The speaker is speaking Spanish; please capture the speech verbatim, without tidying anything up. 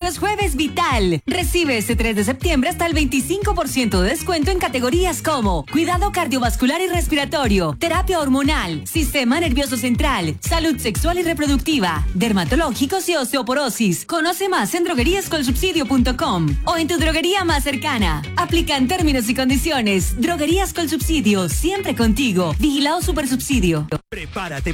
los jueves Vital. Recibe este tres de septiembre hasta el veinticinco por ciento de descuento en categorías como cuidado cardiovascular y respiratorio, terapia hormonal, sistema nervioso central, salud sexual y reproductiva, dermatológicos y osteoporosis. Conoce más en droguerías col subsidio punto com o en tu droguería más cercana. Aplican términos y condiciones. Droguerías Col Subsidio, siempre contigo. Vigilado Supersubsidio. Prepárate